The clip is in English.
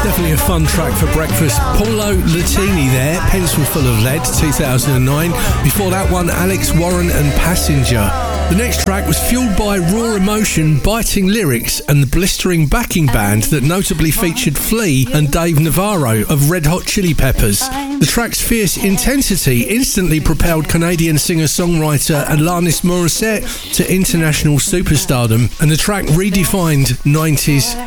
Definitely a fun track for breakfast. Paulo Latini there, Pencil Full of Lead, 2009. Before that one, Alex Warren and Passenger. The next track was fueled by raw emotion, biting lyrics and the blistering backing band that notably featured Flea and Dave Navarro of Red Hot Chili Peppers. The track's fierce intensity instantly propelled Canadian singer-songwriter Alanis Morissette to international superstardom, and the track redefined 90s